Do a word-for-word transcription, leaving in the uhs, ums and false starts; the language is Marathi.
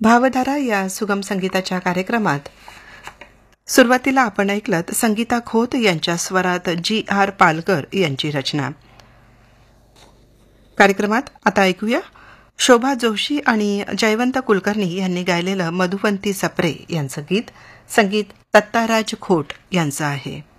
भावधारा या सुगम संगीताच्या कार्यक्रमात सुरुवातीला आपण ऐकलत संगीता खोत यांच्या स्वरात जी आर पालकर यांची रचना. कार्यक्रमात आता ऐकूया शोभा जोशी आणि जयवंत कुलकर्णी यांनी गायलेलं मधुवंती सप्रे यांचं गीत. संगीत दत्ताराज खोट यांचं आहे.